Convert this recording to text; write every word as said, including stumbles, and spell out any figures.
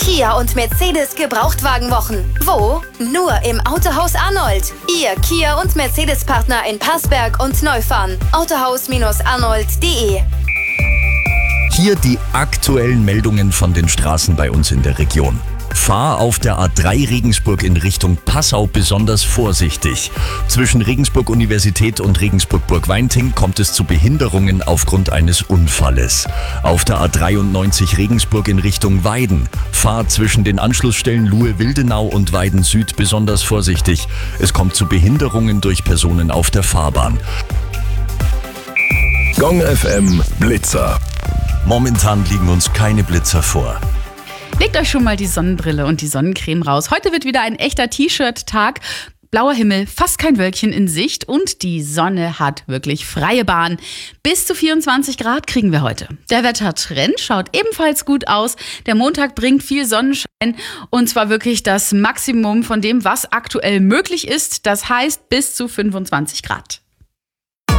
Kia und Mercedes Gebrauchtwagenwochen. Wo? Nur im Autohaus Arnold. Ihr Kia und Mercedes-Partner in Passberg und Neufahren. autohaus arnold punkt de. Hier die aktuellen Meldungen von den Straßen bei uns in der Region. Fahr auf der A drei Regensburg in Richtung Passau besonders vorsichtig. Zwischen Regensburg Universität und Regensburg Burgweinting kommt es zu Behinderungen aufgrund eines Unfalles. Auf der A dreiundneunzig Regensburg in Richtung Weiden. Fahr zwischen den Anschlussstellen Luhe-Wildenau und Weiden Süd besonders vorsichtig. Es kommt zu Behinderungen durch Personen auf der Fahrbahn. Gong F M Blitzer. Momentan liegen uns keine Blitzer vor. Legt euch schon mal die Sonnenbrille und die Sonnencreme raus. Heute wird wieder ein echter T-Shirt-Tag. Blauer Himmel, fast kein Wölkchen in Sicht und die Sonne hat wirklich freie Bahn. Bis zu vierundzwanzig Grad kriegen wir heute. Der Wettertrend schaut ebenfalls gut aus. Der Montag bringt viel Sonnenschein und zwar wirklich das Maximum von dem, was aktuell möglich ist. Das heißt bis zu fünfundzwanzig Grad.